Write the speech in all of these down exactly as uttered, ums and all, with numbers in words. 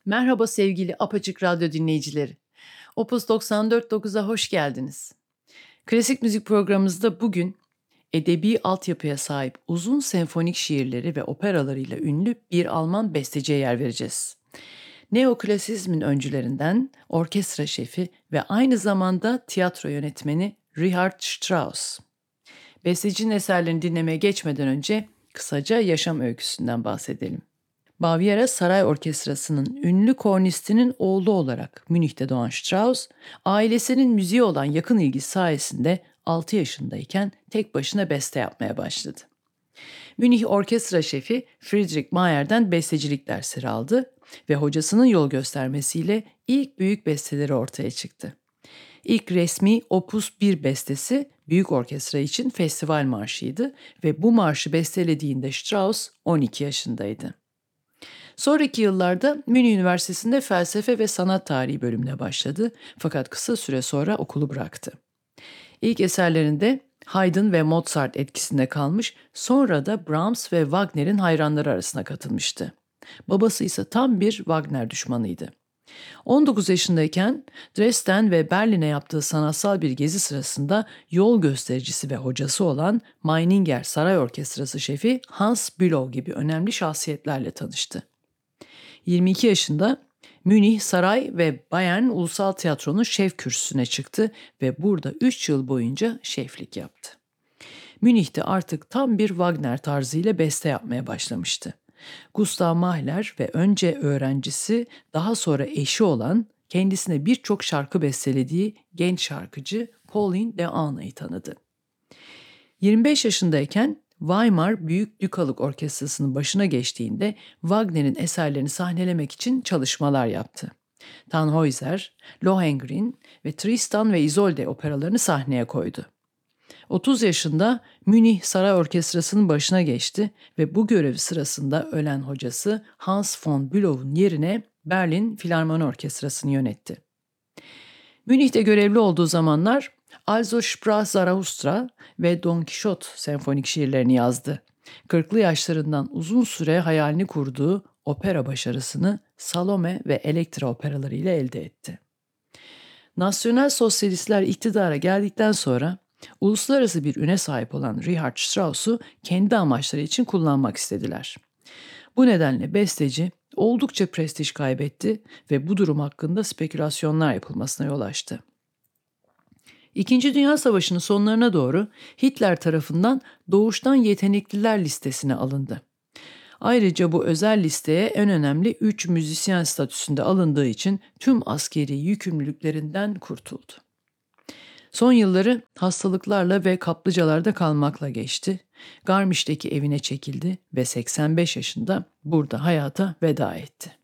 Merhaba sevgili Apaçık Radyo dinleyicileri. Opus doksan dört nokta dokuza hoş geldiniz. Klasik müzik programımızda bugün edebi altyapıya sahip uzun senfonik şiirleri ve operalarıyla ünlü bir Alman besteciye yer vereceğiz. Neoklasizmin öncülerinden orkestra şefi ve aynı zamanda tiyatro yönetmeni Richard Strauss. Bestecinin eserlerini dinlemeye geçmeden önce kısaca yaşam öyküsünden bahsedelim. Baviera Saray Orkestrası'nın ünlü kornistinin oğlu olarak Münih'te doğan Strauss, ailesinin müziğe olan yakın ilgisi sayesinde altı yaşındayken tek başına beste yapmaya başladı. Münih orkestra şefi Friedrich Mayer'den bestecilik dersleri aldı ve hocasının yol göstermesiyle ilk büyük besteleri ortaya çıktı. İlk resmi Opus bir bestesi büyük orkestra için festival marşıydı ve bu marşı bestelediğinde Strauss on iki yaşındaydı. Sonraki yıllarda Münih Üniversitesi'nde felsefe ve sanat tarihi bölümüne başladı fakat kısa süre sonra okulu bıraktı. İlk eserlerinde Haydn ve Mozart etkisinde kalmış, sonra da Brahms ve Wagner'in hayranları arasına katılmıştı. Babası ise tam bir Wagner düşmanıydı. on dokuz yaşındayken Dresden ve Berlin'e yaptığı sanatsal bir gezi sırasında yol göstericisi ve hocası olan Meininger Saray Orkestrası şefi Hans Bülow gibi önemli şahsiyetlerle tanıştı. yirmi iki yaşında Münih Saray ve Bayern Ulusal Tiyatro'nun şef kürsüsüne çıktı ve burada üç yıl boyunca şeflik yaptı. Münih'te artık tam bir Wagner tarzıyla beste yapmaya başlamıştı. Gustav Mahler ve önce öğrencisi daha sonra eşi olan kendisine birçok şarkı bestelediği genç şarkıcı Pauline de Ahna'yı tanıdı. yirmi beş yaşındayken Weimar Büyük Dükalık Orkestrası'nın başına geçtiğinde Wagner'in eserlerini sahnelemek için çalışmalar yaptı. Tannhäuser, Lohengrin ve Tristan ve Isolde operalarını sahneye koydu. otuz yaşında Münih Saray Orkestrası'nın başına geçti ve bu görev sırasında ölen hocası Hans von Bülow'un yerine Berlin Filarmoni Orkestrası'nı yönetti. Münih'te görevli olduğu zamanlar Also sprach Zarathustra ve Don Quixote senfonik şiirlerini yazdı. kırklı yaşlarından uzun süre hayalini kurduğu opera başarısını Salome ve Elektra operalarıyla elde etti. Nasyonel sosyalistler iktidara geldikten sonra uluslararası bir üne sahip olan Richard Strauss'u kendi amaçları için kullanmak istediler. Bu nedenle besteci oldukça prestij kaybetti ve bu durum hakkında spekülasyonlar yapılmasına yol açtı. İkinci Dünya Savaşı'nın sonlarına doğru Hitler tarafından doğuştan yetenekliler listesine alındı. Ayrıca bu özel listeye en önemli üç müzisyen statüsünde alındığı için tüm askeri yükümlülüklerinden kurtuldu. Son yılları hastalıklarla ve kaplıcalarda kalmakla geçti. Garmisch'teki evine çekildi ve seksen beş yaşında burada hayata veda etti.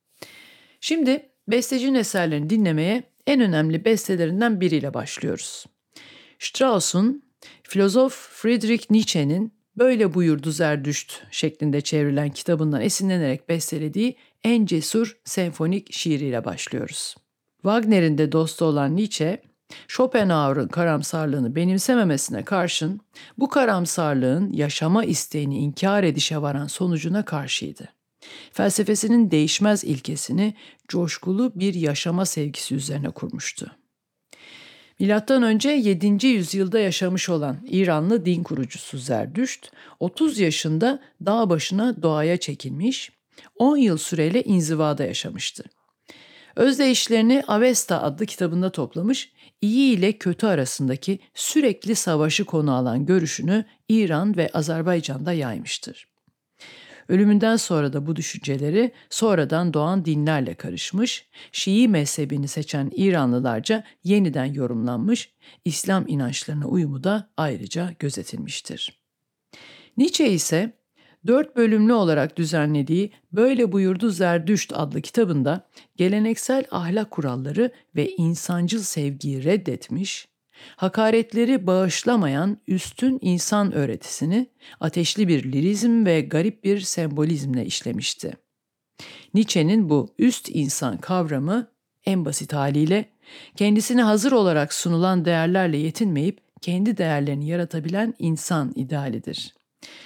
Şimdi bestecinin eserlerini dinlemeye en önemli bestelerinden biriyle başlıyoruz. Strauss'un filozof Friedrich Nietzsche'nin "Böyle buyurdu Zerdüşt" şeklinde çevrilen kitabından esinlenerek bestelediği en cesur senfonik şiiriyle başlıyoruz. Wagner'in de dostu olan Nietzsche, Schopenhauer'ın karamsarlığını benimsememesine karşın bu karamsarlığın yaşama isteğini inkar edişe varan sonucuna karşıydı. Felsefesinin değişmez ilkesini coşkulu bir yaşama sevgisi üzerine kurmuştu. Milattan önce yedinci yüzyılda yaşamış olan İranlı din kurucusu Zerdüşt, otuz yaşında dağ başına doğaya çekilmiş, on yıl süreyle inzivada yaşamıştı. Özdeyişlerini Avesta adlı kitabında toplamış, iyi ile kötü arasındaki sürekli savaşı konu alan görüşünü İran ve Azerbaycan'da yaymıştır. Ölümünden sonra da bu düşünceleri sonradan doğan dinlerle karışmış, Şii mezhebini seçen İranlılarca yeniden yorumlanmış, İslam inançlarına uyumu da ayrıca gözetilmiştir. Nietzsche ise dört bölümlü olarak düzenlediği Böyle Buyurdu Zerdüşt adlı kitabında geleneksel ahlak kuralları ve insancıl sevgiyi reddetmiş, hakaretleri bağışlamayan üstün insan öğretisini ateşli bir lirizm ve garip bir sembolizmle işlemişti. Nietzsche'nin bu üst insan kavramı en basit haliyle kendisine hazır olarak sunulan değerlerle yetinmeyip kendi değerlerini yaratabilen insan idealidir.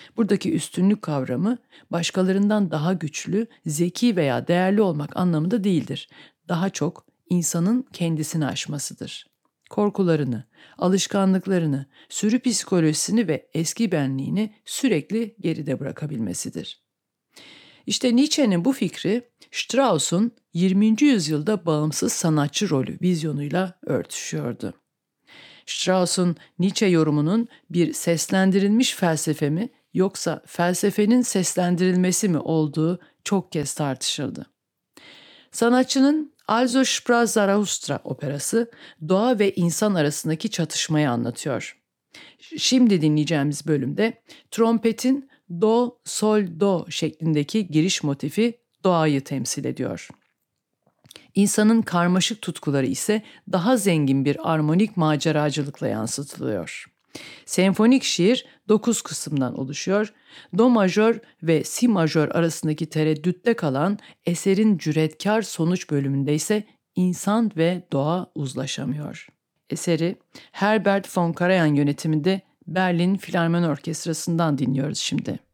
Buradaki üstünlük kavramı başkalarından daha güçlü, zeki veya değerli olmak anlamında değildir. Daha çok insanın kendisini aşmasıdır. Korkularını, alışkanlıklarını, sürü psikolojisini ve eski benliğini sürekli geride bırakabilmesidir. İşte Nietzsche'nin bu fikri Strauss'un yirminci yüzyılda bağımsız sanatçı rolü vizyonuyla örtüşüyordu. Strauss'un Nietzsche yorumunun bir seslendirilmiş felsefe mi yoksa felsefenin seslendirilmesi mi olduğu çok kez tartışıldı. Sanatçının Also sprach Zarathustra operası doğa ve insan arasındaki çatışmayı anlatıyor. Şimdi dinleyeceğimiz bölümde trompetin do, sol, do şeklindeki giriş motifi doğayı temsil ediyor. İnsanın karmaşık tutkuları ise daha zengin bir armonik maceracılıkla yansıtılıyor. Senfonik şiir dokuz kısımdan oluşuyor. Do majör ve si majör arasındaki tereddütte kalan eserin cüretkar sonuç bölümünde ise insan ve doğa uzlaşamıyor. Eseri Herbert von Karajan yönetiminde Berlin Filarmoni Orkestrası'ndan dinliyoruz şimdi.